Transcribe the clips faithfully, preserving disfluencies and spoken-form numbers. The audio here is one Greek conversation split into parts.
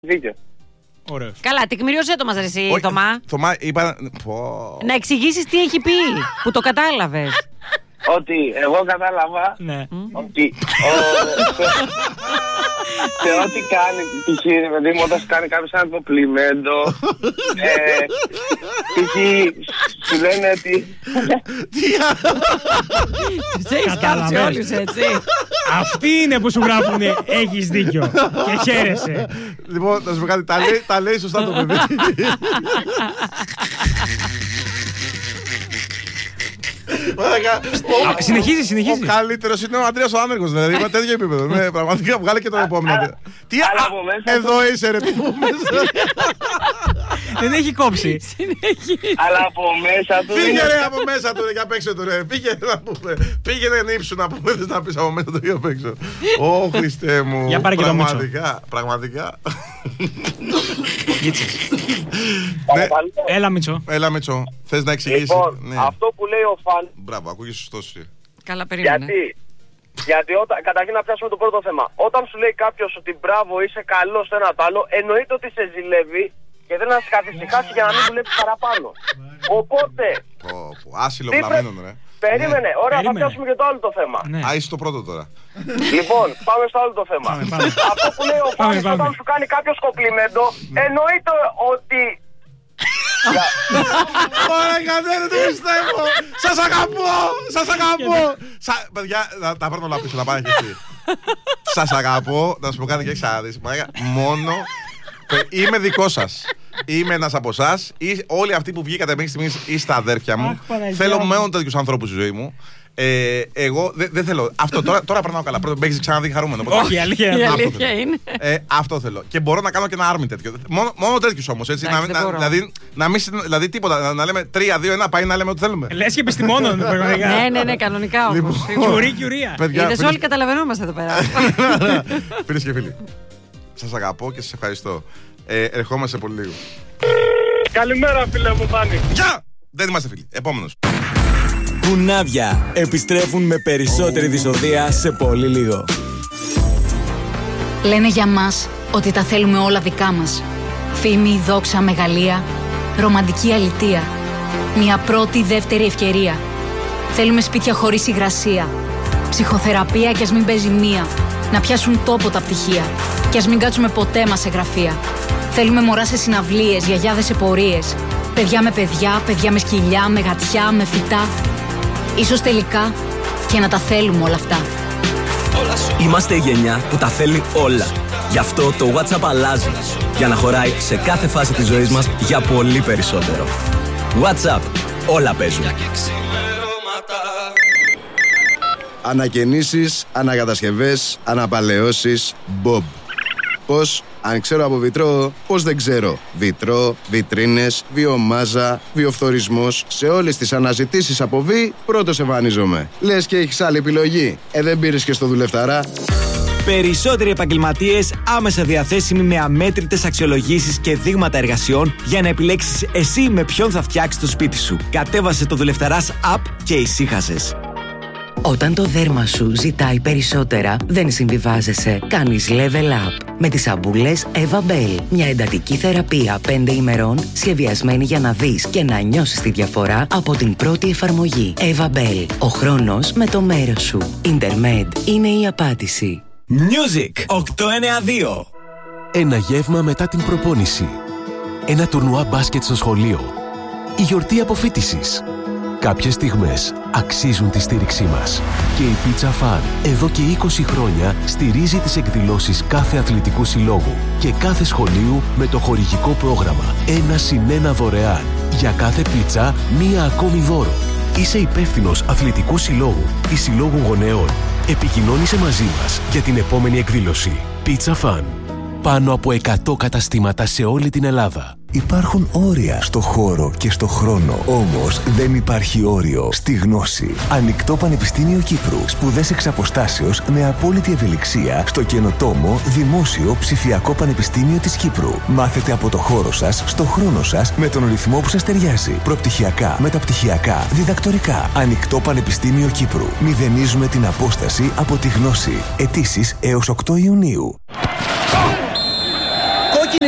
Δίκιο. Ωραίος. Καλά, τεκμηρίωσέ το μας ρε εσύ, Θωμά. Θωμά, είπα... Να εξηγήσεις τι έχει πει, που το κατάλαβες. Ότι εγώ κατάλαβα Ναι. ότι σε ό,τι κάνει π.χ. παιδί μου, όταν σου κάνει κάποιος ένα κομπλιμέντο, π.χ. σου λένε ότι... Τους έχεις κάψει όλους έτσι. Αυτοί είναι που σου γράφουνε έχεις δίκιο και χαίρεσαι. Λοιπόν, να σου πω κάτι, τα λέει σωστά το παιδί. Συνεχίζει, συνεχίζει. Ο καλύτερος είναι ο Αντρέας ο άνεργος, δηλαδή. Είπα τέτοιο επίπεδο. Ναι, πραγματικά βγάλε και το επόμενο. Τι εδώ είσαι, ρε. Δεν έχει κόψει. Αλλά από μέσα του. Φύγε ρε από μέσα του, για παίξε του ρε. Πήγε να πούμε. Πήγε να νύψου να πούμε. Δεν να πει από μέσα του για παίξω. Ω Χριστέ μου. Για πάρε και το Μίτσο. Πραγματικά, πραγματικά. Έλα Μίτσο. Έλα Μίτσο. Θες να εξηγήσεις? Λοιπόν, αυτό που λέει ο Φαν. Μπράβο, ακούγεις σωστός. Καλά, περίμενε. Γιατί, γιατί όταν, καταρχήν να πιάσουμε το πρώτο θέμα. Όταν σου λέει κάποιος ότι μπράβο είσαι καλός στο ένα το άλλο, εννοείται ότι σε ζηλεύει και δεν να σε καθησυχάσει για να μην δουλέψει παραπάνω. Οπότε. Άσυλο βλαμμένον, ρε. Περίμενε, ωραία, θα πιάσουμε και το άλλο το θέμα. Α, είσαι το πρώτο τώρα. Λοιπόν, πάμε στο άλλο το θέμα. Αυτό που λέει ο Φάνης όταν σου κάνει κάποιος κομπλιμέντο, εννοείται ότι. Ωραία, δεν το πιστεύω. Σας αγαπώ, σας αγαπώ. Παιδιά, τα παίρνω όλα πίσω, να πάνε και εσύ. Σας αγαπώ, να σου πω κάτι και έχεις άδεις. Μόνο είμαι δικό σας. Είμαι ένας από εσάς. Όλοι αυτοί που βγήκατε μέχρι στιγμής είστε αδέρφια μου. Θέλω μόνο τέτοιους ανθρώπους στη ζωή μου. Ε, εγώ δεν δε θέλω. Αυτό τώρα, τώρα περνάω καλά. Πρώτα με έχεις ξαναδεί χαρούμενο. Όχι, η αλήθεια, η αλήθεια είναι. Ε, αυτό θέλω. Και μπορώ να κάνω και ένα άρμι τέτοιο. Μόνο, μόνο τέτοιους όμως. Έτσι, να, να, δηλαδή, να μην, δηλαδή τίποτα. Να, να λέμε τρία δύο ένα πάει να λέμε ό,τι θέλουμε. Λες και επιστημόνων. Ναι, ναι, ναι, κανονικά όμως. Κιουρί, κιουρία. Είδες, όλοι καταλαβαίνόμαστε εδώ πέρα. Φίλες και φίλοι, σας αγαπώ και σας ευχαριστώ. Ε, ερχόμαστε πολύ λίγο. Καλημέρα, φίλε μου, Φάνη. Γεια! Δεν είμαστε φίλοι. Επόμενος. Κουνάβια επιστρέφουν με περισσότερη δυσοδεία σε πολύ λίγο. Λένε για μας ότι τα θέλουμε όλα δικά μας. Φήμη, δόξα, μεγαλεία, ρομαντική αλητεία. Μια πρώτη, δεύτερη ευκαιρία. Θέλουμε σπίτια χωρίς υγρασία. Ψυχοθεραπεία κι ας μην παίζει μία. Να πιάσουν τόπο τα πτυχία. Κι ας μην κάτσουμε ποτέ μας σε γραφεία. Θέλουμε μωρά σε συναυλίες, γιαγιάδες σε πορείες. Παιδιά με παιδιά, παιδιά με σκυλιά, με γατιά, με φυτά. Ίσως τελικά και να τα θέλουμε όλα αυτά. Είμαστε η γενιά που τα θέλει όλα. Γι' αυτό το WhatsApp αλλάζει. Για να χωράει σε κάθε φάση της ζωής μας για πολύ περισσότερο. WhatsApp. Όλα παίζουν. Ανακαινήσεις, ανακατασκευές, αναπαλαιώσεις, Bob. Πώς? Αν ξέρω από βιτρό, πώς δεν ξέρω. Βιτρό, βιτρίνες, βιομάζα, βιοφθορισμός. Σε όλες τις αναζητήσεις από βι, πρώτος εμφανίζομαι. Λες και έχεις άλλη επιλογή. Ε, δεν πήρες και στο δουλευταρά. Περισσότεροι επαγγελματίες άμεσα διαθέσιμοι με αμέτρητες αξιολογήσεις και δείγματα εργασιών για να επιλέξεις εσύ με ποιον θα φτιάξεις το σπίτι σου. Κατέβασε το Δουλευταράς app και ησύχασες. Όταν το δέρμα σου ζητάει περισσότερα, δεν συμβιβάζεσαι. Κάνεις level up με τις σαμπούλες Eva Bell. Μια εντατική θεραπεία πέντε ημερών σχεδιασμένη για να δεις και να νιώσεις τη διαφορά από την πρώτη εφαρμογή. Eva Bell. Ο χρόνος με το μέρος σου. Intermed είναι η απάντηση. Music οκτώ εννιά δύο. Ένα γεύμα μετά την προπόνηση. Ένα τουρνουά μπάσκετ στο σχολείο. Η γιορτή αποφοίτησης. Κάποιες στιγμές αξίζουν τη στήριξή μας. Και η Pizza Fan εδώ και είκοσι χρόνια στηρίζει τις εκδηλώσεις κάθε αθλητικού συλλόγου και κάθε σχολείου με το χορηγικό πρόγραμμα ένα συν ένα δωρεάν. Για κάθε πίτσα, μία ακόμη δώρο. Είσαι υπεύθυνος αθλητικού συλλόγου ή συλλόγου γονέων. Επικοινώνησε μαζί μας για την επόμενη εκδήλωση. Pizza Fan. Πάνω από εκατό καταστήματα σε όλη την Ελλάδα. Υπάρχουν όρια στο χώρο και στο χρόνο. Όμως δεν υπάρχει όριο στη γνώση. Ανοιχτό Πανεπιστήμιο Κύπρου. Σπουδές εξ αποστάσεως με απόλυτη ευελιξία στο καινοτόμο Δημόσιο Ψηφιακό Πανεπιστήμιο της Κύπρου. Μάθετε από το χώρο σας, στο χρόνο σας, με τον ρυθμό που σας ταιριάζει. Προπτυχιακά, μεταπτυχιακά, διδακτορικά. Ανοιχτό Πανεπιστήμιο Κύπρου. Μηδενίζουμε την απόσταση από τη γνώση. Αιτήσεις έως οκτώ Ιουνίου.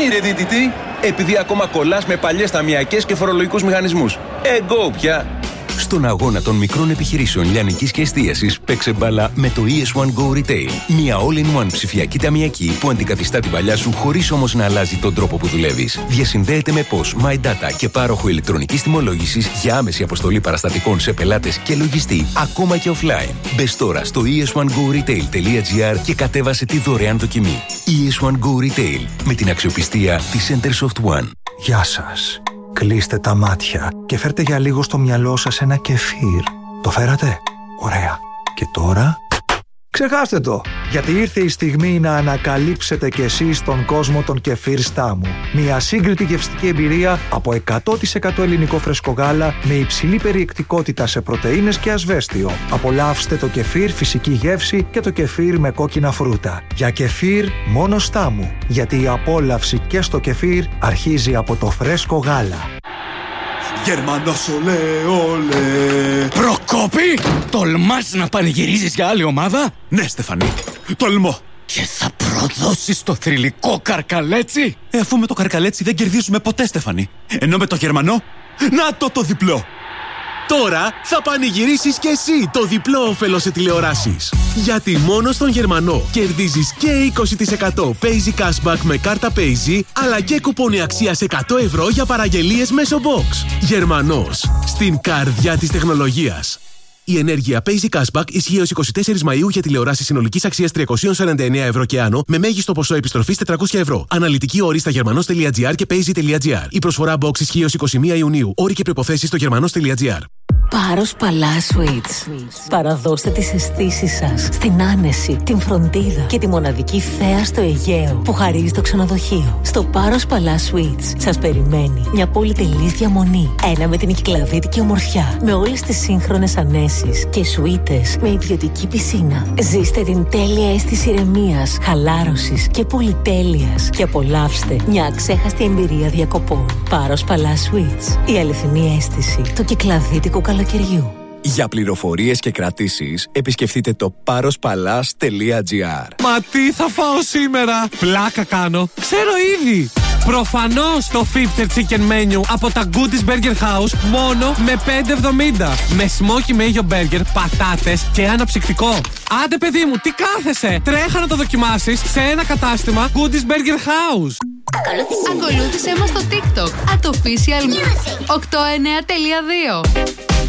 γίνει ρε διαιτητή? Επειδή ακόμα κολλάς με παλιές ταμιακές και φορολογικούς μηχανισμούς. Εγκό πια. Στον αγώνα των μικρών επιχειρήσεων λιανικής και εστίασης παίξε μπάλα με το ι ες one Go Retail. Μια all-in-one ψηφιακή ταμιακή που αντικαθιστά την παλιά σου χωρίς όμως να αλλάζει τον τρόπο που δουλεύεις. Διασυνδέεται με P O S, MyData και πάροχο ηλεκτρονικής τιμολόγησης για άμεση αποστολή παραστατικών σε πελάτες και λογιστή, ακόμα και offline. Μπες τώρα στο ι ες one go retail τελεία gr και κατέβασε τη δωρεάν δοκιμή. ι ες one Go Retail με την αξιοπιστία της Centersoft One. Γεια σας. Κλείστε τα μάτια και φέρτε για λίγο στο μυαλό σας ένα κεφίρ. Το φέρατε? Ωραία. Και τώρα? Ξεχάστε το, γιατί ήρθε η στιγμή να ανακαλύψετε κι εσείς τον κόσμο των κεφίρ Στάμου. Μια σύγκριτη γευστική εμπειρία από εκατό τοις εκατό ελληνικό φρεσκογάλα με υψηλή περιεκτικότητα σε πρωτεΐνες και ασβέστιο. Απολαύστε το κεφίρ φυσική γεύση και το κεφίρ με κόκκινα φρούτα. Για κεφίρ μόνο Στάμου, γιατί η απόλαυση και στο κεφίρ αρχίζει από το φρέσκο γάλα. Γερμανός ολέ ολέ. Προκόπη, τολμάς να πανηγυρίζεις για άλλη ομάδα? Ναι, Στεφανή, τολμώ. Και θα προδώσεις το θρυλικό καρκαλέτσι? Ε, αφού με το καρκαλέτσι δεν κερδίζουμε ποτέ, Στεφανή. Ενώ με το Γερμανό, να το το διπλό. Τώρα θα πανηγυρίσεις και εσύ το διπλό όφελος σε τηλεοράσεις. Γιατί μόνο στον Γερμανό κερδίζεις και είκοσι τοις εκατό Paisy Cashback με κάρτα Paisy, αλλά και κουπόνι αξίας εκατό ευρώ για παραγγελίες μέσω box. Γερμανός, στην καρδιά της τεχνολογίας. Η ενέργεια Paisy Cashback ισχύει ως εικοστή τέταρτη Μαΐου για τηλεοράσεις συνολικής αξίας τριακόσια σαράντα εννέα ευρώ και άνω, με μέγιστο ποσό επιστροφής τετρακόσια ευρώ. Αναλυτική όρη στα germanos τελεία gr και paisy τελεία gr. Η προσφορά box ισχύει ως εικοστή πρώτη Ιουνίου. Όροι και προϋποθέσεις στο germanos τελεία gr. Πάρος Παλά Sweets. Παραδώστε τις αισθήσεις σας στην άνεση, την φροντίδα και τη μοναδική θέα στο Αιγαίο που χαρίζει το ξενοδοχείο. Στο Πάρος Παλά Sweets σας περιμένει μια πολυτελής διαμονή. Ένα με την κυκλαδίτικη ομορφιά, με όλες τις σύγχρονες ανέσεις και σουίτες με ιδιωτική πισίνα. Ζήστε την τέλεια αίσθηση ηρεμίας, χαλάρωσης και πολυτέλειας και απολαύστε μια αξέχαστη εμπειρία διακοπών. Πάρος Παλά Sweets. Η αληθινή αίσθηση του κυκλαδίτικου καλοκαιριού. Για πληροφορίες και κρατήσεις, επισκεφτείτε το πάροσπαλάς τελεία gr. Μα τι θα φάω σήμερα? Πλάκα κάνω. Ξέρω ήδη. Προφανώς το Fifter Chicken Menu από τα Goodies Burger House μόνο με πέντε εβδομήντα. Με smoky mayo burger, πατάτες και αναψυκτικό. Άντε παιδί μου, τι κάθεσαι? Τρέχα να το δοκιμάσεις σε ένα κατάστημα Goodies Burger House. Ακολούθησέ μας στο TikTok at official οκτώ εννέα τελεία δύο.